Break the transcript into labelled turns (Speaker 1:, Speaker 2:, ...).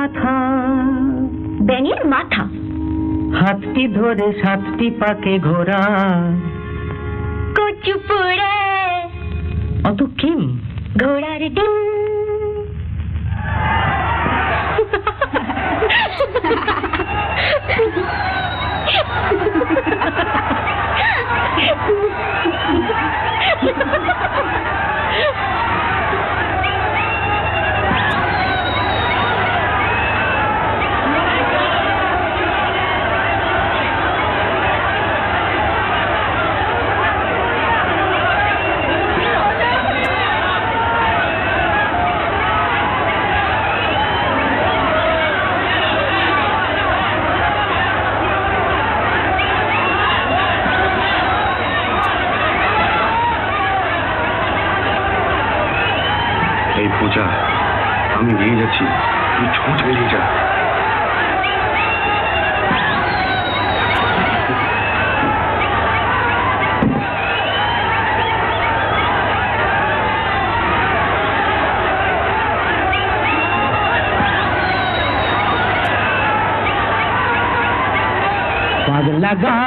Speaker 1: মাথা,
Speaker 2: ব্যাঙের মাথা,
Speaker 1: হাতটি ধরে সাতটি পাকে ঘোরা,
Speaker 2: কচু পোড়া,
Speaker 1: অত কিম,
Speaker 2: ঘোড়ার ডিম।
Speaker 3: এই পূজা, আমি নিয়ে যাচ্ছি, তুই ছোট বেরিয়ে যা।
Speaker 1: পাগলা